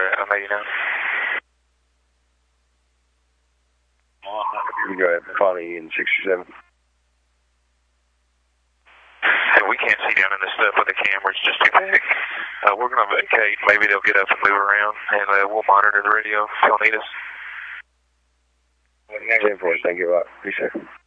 I'm 89. You go ahead, Bonnie in 67. And we can't see down in this stuff with the cameras, just too big. We're going to vacate. Maybe they'll get up and move around, and we'll monitor the radio if y'all need us. 10-4, thank you a lot. Appreciate it.